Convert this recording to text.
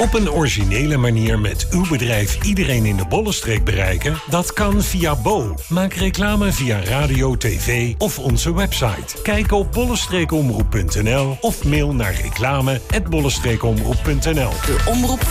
Op een originele manier met uw bedrijf iedereen in de Bollenstreek bereiken? Dat kan via Bo. Maak reclame via radio, tv of onze website. Kijk op bollenstreekomroep.nl of mail naar reclame@bollenstreekomroep.nl. De omroep